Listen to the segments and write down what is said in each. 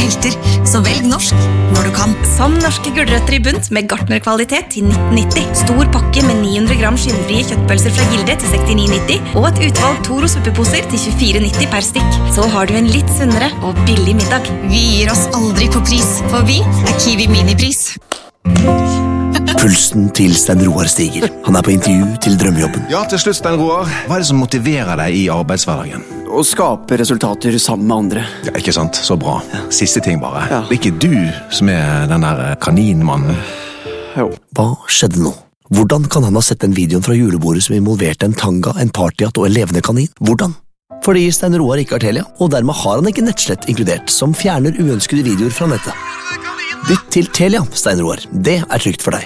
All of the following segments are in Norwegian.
helter, så velg norsk når du kan. Som norske gulrøtter i bunt med gartnerkvalitet til 1990. Stor pakke med 900 gram skinnfrie kjøttpølser fra Gilde til 69,90 og et utvalg Toro suppeposer til 24,90 per stykk. Så har du en litt sunnere og billig middag. Vi gir oss aldri på pris, for vi Kiwi Minipris. Pulsen til Stein Roar stiger. Han på intervju til drømmejobben. Ja, til slutt, Stein Roar. Hva det som motiverer deg i arbeidshverdagen? Å skape resultater sammen med andre. Ja, ikke sant? Så bra. Siste ting bare. Ja. Det ikke du som den der kaninmannen. Jo. Hva skjedde nå? Hvordan kan han ha sett den videoen fra julebordet som involverte en tanga, en partyhatt og en levende kanin? Hvordan? Fordi Stein Roar ikke har Telia, og dermed har han ikke nettslett inkludert, som fjerner uønskede videoer fra nettet. Bytt til Telia, Stein Roar. Det trygt for deg.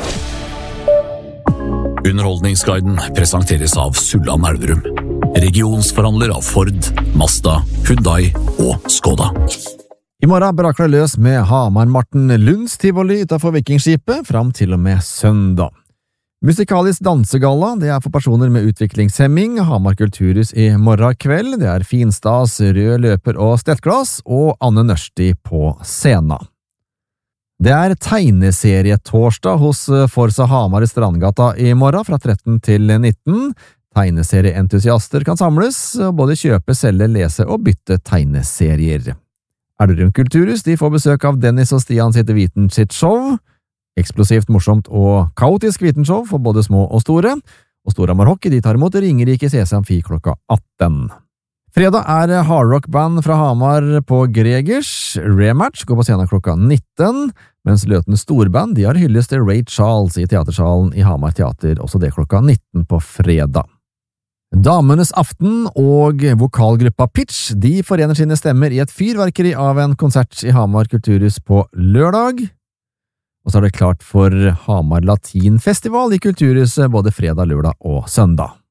Underholdningsguiden presenteres av Sulland Elverum. Regionsforhandler av Ford, Mazda, Hyundai og Skoda. I morgen braker det løs med Hamar-Marten Lunds tivoli utenfor Vikingskipet fram til og med søndag. Musikalisk dansegalla, det for personer med utviklingshemming, Hamar Kulturhus i morgen kveld, det Finstads Rød Løper og Stettglass, og Anne Nørsti på scenen. Det tegneserietorsdag hos Forsa Hamar i Strandgata i morgen fra 13 til 19. Tegneserieentusiaster kan samles, og både kjøpe, selge, lese og bytte tegneserier. Elverum Kulturhus, de får besøk av Dennis og Stian sitt Viten sitt show. Eksplosivt, morsomt og kaotisk vitenshow for både små og store. Og Storhamar Hockey, de tar imot Ringerike CSM4 klokka 18. Fredag hardrock-band fra Hamar på Gregers. Rematch går på scenen klokka 19, mens Løten Storband de har hyllest til Ray Charles i Teatersalen i Hamar Teater, også det klokka 19 på fredag. Damenes aften og vokalgruppa Pitch de forener sine stemmer i et fyrverkeri av en konsert i Hamar Kulturhus på lørdag. Og så det klart for Hamar Latinfestival i Kulturhuset både fredag, lørdag og søndag.